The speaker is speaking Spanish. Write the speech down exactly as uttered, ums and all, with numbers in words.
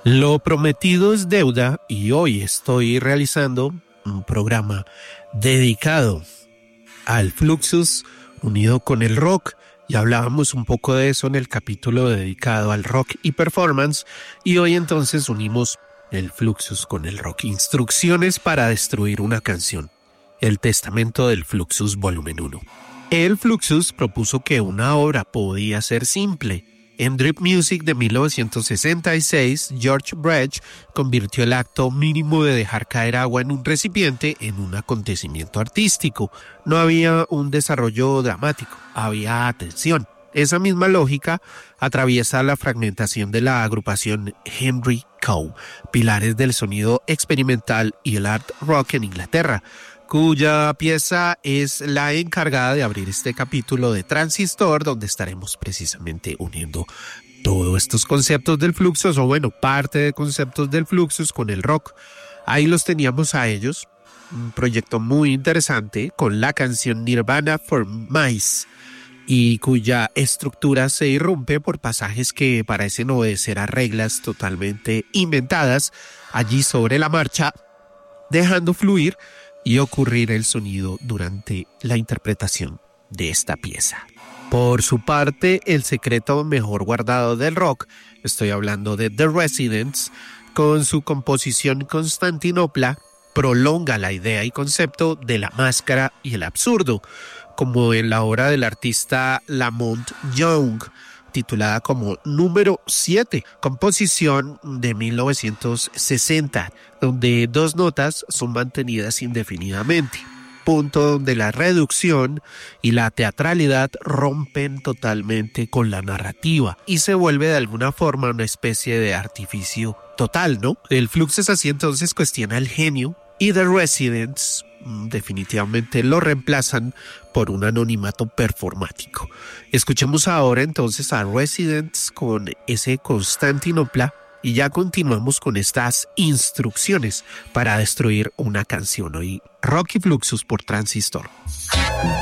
Lo prometido es deuda y hoy estoy realizando un programa dedicado al Fluxus unido con el rock. Ya hablábamos un poco de eso en el capítulo dedicado al rock y performance y hoy entonces unimos el Fluxus con el rock. Instrucciones para destruir una canción. El testamento del Fluxus volumen uno. El Fluxus propuso que una obra podía ser simple. En Drip Music de mil novecientos sesenta y seis, George Brecht convirtió el acto mínimo de dejar caer agua en un recipiente en un acontecimiento artístico. No había un desarrollo dramático, había atención. Esa misma lógica atraviesa la fragmentación de la agrupación Henry Cow, pilares del sonido experimental y el art rock en Inglaterra, cuya pieza es la encargada de abrir este capítulo de Transistor, donde estaremos precisamente uniendo todos estos conceptos del Fluxus, o bueno, parte de conceptos del Fluxus con el rock. Ahí los teníamos a ellos, un proyecto muy interesante con la canción Nirvana for Mice, y cuya estructura se irrumpe por pasajes que parecen obedecer a reglas totalmente inventadas allí sobre la marcha, dejando fluir y ocurrir el sonido durante la interpretación de esta pieza. Por su parte, el secreto mejor guardado del rock, estoy hablando de The Residents, con su composición Constantinopla, prolonga la idea y concepto de la máscara y el absurdo, como en la obra del artista Lamont Young, titulada como Número siete, composición de mil novecientos sesenta, donde dos notas son mantenidas indefinidamente, punto donde la reducción y la teatralidad rompen totalmente con la narrativa y se vuelve de alguna forma una especie de artificio total, ¿no? El Fluxus así entonces cuestiona el genio y The Residents definitivamente lo reemplazan por un anonimato performático. Escuchemos ahora entonces a Residents con ese Constantinopla y ya continuamos con estas instrucciones para destruir una canción. Hoy Rock y Fluxus por Transistor.